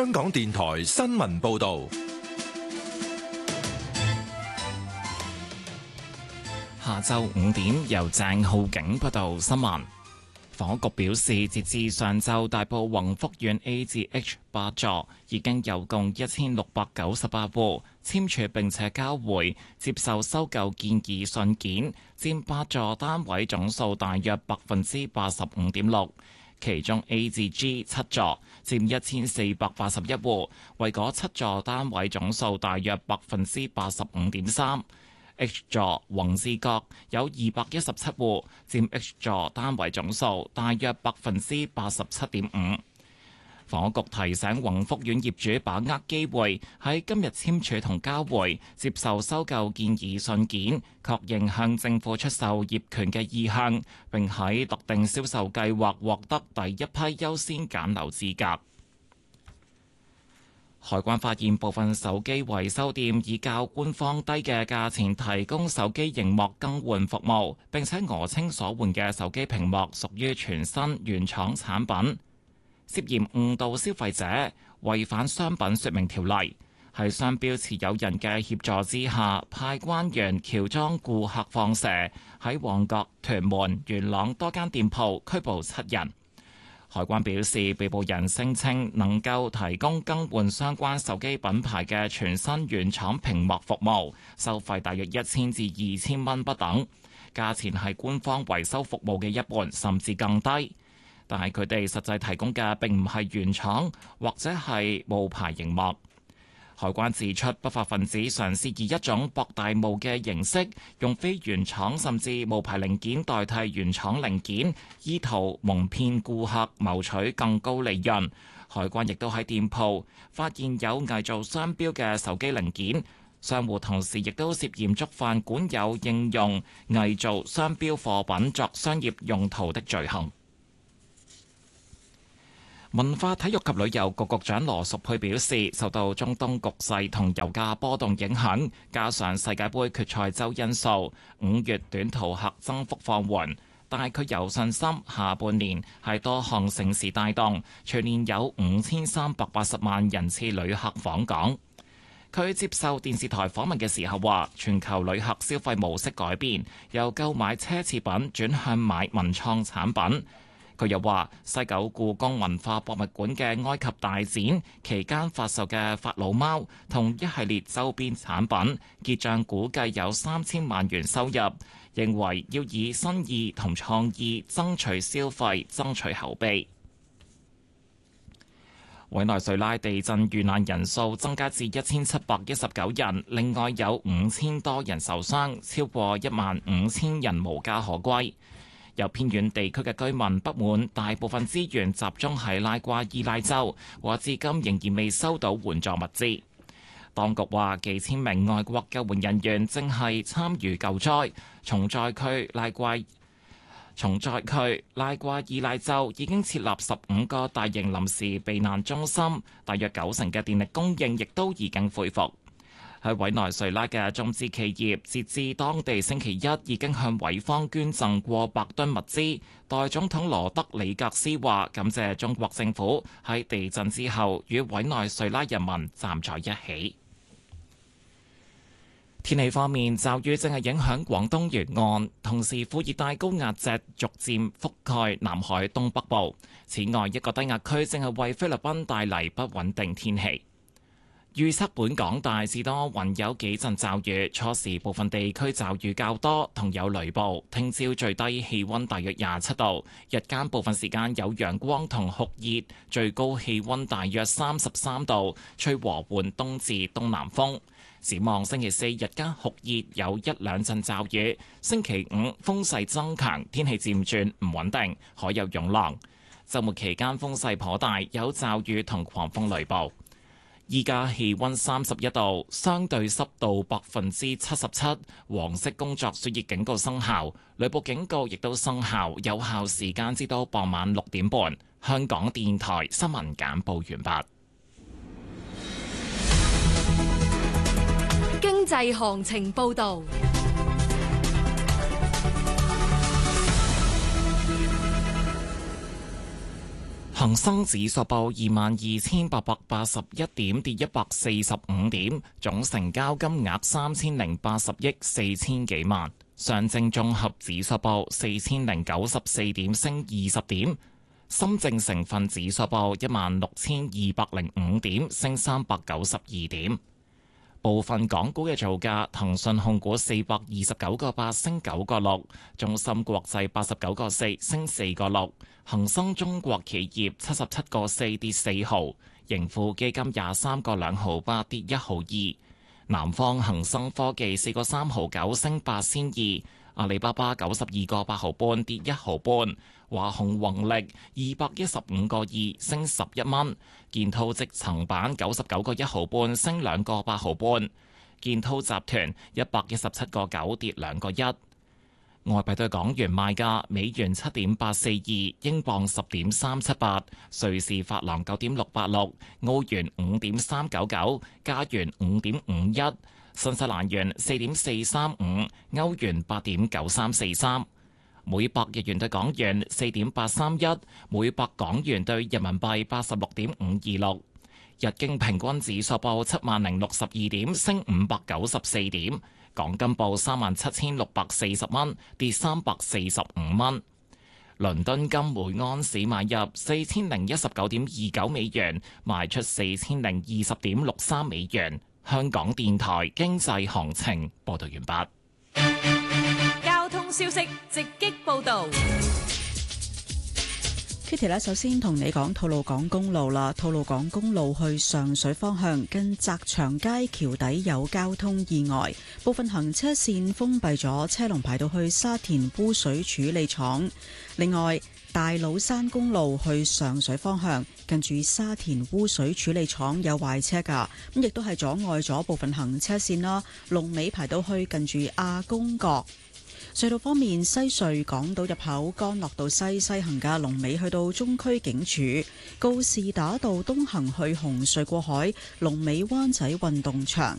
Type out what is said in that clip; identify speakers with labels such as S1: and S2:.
S1: 香港電台新聞報道。
S2: 下晝5點，由鄭浩景報道新聞。房屋局表示，截至上晝，大埔宏福苑 A 至 H 8座已經有共1698戶簽署並且交回接受收購建議信件，佔8座單位總數大約85.6%。其中 A 至 G 7座佔1481戶，為嗰7座單位總數大約85.3%。H 座宏志閣有217戶，佔 H 座單位總數大約87.5%。房屋局提醒宏福苑業主把握機會，喺今日簽署同交回接受收購建議信件，確認向政府出售業權嘅意向，並喺特定銷售計劃獲得第一批優先揀樓資格。海關發現部分手機維修店以較官方低嘅價錢提供手機螢幕更換服務，並且訛稱所換嘅手機屏幕屬於全新原廠產品，涉嫌誤導消費者，違反商品說明條例。喺商標持有人嘅協助之下，派關員喬裝顧客放蛇，喺旺角、屯門、元朗多間店鋪拘捕7人。海關表示，被捕人聲稱能夠提供更換相關手機品牌嘅全新原廠屏幕服務，收費大約1000至2000蚊不等，價錢係官方維修服務嘅一半，甚至更低。但係佢哋實際提供嘅並唔係原廠或者係冒牌熒幕。海關指出，不法分子嘗試以一種博大霧嘅形式，用非原廠甚至冒牌零件代替原廠零件，意圖蒙騙顧客，謀取更高利潤。海關亦都喺店鋪發現有偽造商標嘅手機零件，商戶同時亦都涉嫌觸犯管有應用偽造商標貨品作商業用途的罪行。文化體育及旅遊局局長羅淑佩表示，受到中東局勢同油價波動影響，加上世界盃決賽周因素，5月短途客增幅放緩，但係佢有信心下半年係多項盛事帶動，全年有5380萬人次旅客訪港。佢接受電視台訪問嘅時候話，全球旅客消費模式改變，由購買奢侈品轉向買文創產品。佢又話，西九故宮文化博物館嘅埃及大展期間發售嘅法老貓同一系列周邊產品結帳估計有3000萬元收入，認為要以新意同創意爭取消費、爭取口碑。委內瑞拉地震遇難人數增加至1719人，另外有5000多人受傷，超過15000人無家可歸。有偏遠地區嘅居民不滿大部分資源集中喺拉瓜伊拉州，話至今仍然未收到援助物資。當局話幾千名外國救援人員正係參與救災。重災區拉瓜伊拉州已經設立15個大型臨時避難中心，大約90%嘅電力供應亦都已經恢復。喺委內瑞拉嘅中資企業，截至當地星期一已經向委方捐贈過百噸物資。代總統羅德里格斯話：感謝中國政府喺地震之後與委內瑞拉人民站在一起。天氣方面，驟雨正係影響廣東沿岸，同時副熱帶高壓脊逐漸覆蓋南海東北部。此外，一個低壓區正係為菲律賓帶嚟不穩定天氣。預測本港大致多雲，有幾陣驟雨，初時部分地區驟雨較多，同有雷暴。聽朝最低氣溫大約27度，日間部分時間有陽光同酷熱，最高氣溫大約33度，吹和緩東至東南風。展望星期四日間酷熱，有一兩陣驟雨。星期五風勢增強，天氣漸轉唔穩定，海有湧浪。週末期間風勢頗大，有驟雨同狂風雷暴。依家氣溫31度，相對濕度77%，黃色工作暑熱警告生效，雷暴警告亦都生效，有效時間至到傍晚6點半。香港電台新聞簡報完畢。
S3: 經濟行情報道。
S2: 恒生指數報22,881點，跌145點，總成交金額3080億4千幾萬。上證綜合指數報4094點，升20點。深證成分指數報16,205點，升392點。部分港股嘅造價：騰訊控股429.8升9.6，中芯國際89.4升4.6，恒生中國企業77.4跌4毫，盈富基金23.2毫8跌1毫2，南方恒生科技4.359升8仙2，阿里巴巴92.8毫半跌1毫半。華虹宏力215.2升11蚊，建滔積層板99.1毫半升2.8毫半，建滔集團117.9跌2.1。外幣對港元賣價：美元7.842，英鎊10.378，瑞士法郎9.686，澳元5.399，加元5.51，新西蘭元4.435，歐元8.9343。每百日元對港元4.831，每百港元對人民幣86.526。日經平均指數報70,062點，升594點。港金報37,640蚊，跌345蚊。倫敦金每盎司買入4019.29美元，賣出4020.63美元。香港電台經濟行情報道完畢。
S3: 消息直擊報道。
S4: Kitty 咧，首先同你講吐露港公路啦。吐露港公路去上水方向，近澤祥街橋底有交通意外，部分行車線封閉咗，車龍排到去沙田污水處理廠。另外，大老山公路去上水方向，近住沙田污水處理廠有壞車噶，咁亦都係阻礙咗部分行車線啦。龍尾排到去近住亞公角。隧道方面，西隧港島入口干諾道西行嘅龍尾去到中區警署，告士打道東行去紅隧過海，龍尾灣仔運動場。